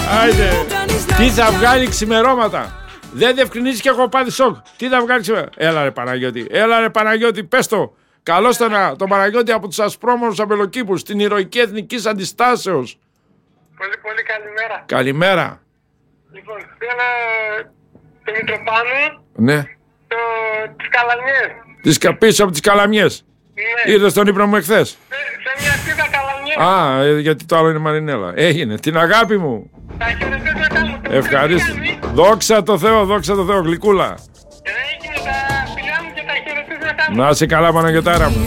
Άιντε. Τι θα βγάλει ξημερώματα. Δεν διευκρινίζει και έχω πάθει σοκ. Τι θα βγάλει ξημερώματα. Έλα ρε Παναγιώτη. Έλα ρε Παναγιώτη, πες το. Καλώς τον Παναγιώτη από τους Ασπρόμορους Αμπελοκήπους, την ηρωική Εθνικής Αντιστάσεως. Πολύ καλημέρα. Καλημέρα. Λοιπόν, θέλω το Μητροπάνο. Ναι. Τις Καλαμιές. Πίσω από τις Καλαμιές. Ναι. Ήρθες στον ύπνο μου εχθές. Σε μια σπίτα Καλαμιές. Α, γιατί το άλλο είναι Μαρινέλα. Έγινε. Την αγάπη μου. Τα χαιρετίσματά μου. Ευχαρίστω. Δόξα τω Θεώ, γλυκούλα. Έγινε τα φιλιά μου και τα χαιρετίσματά μου. Να είσαι καλά, Παναγιωτάρα μου.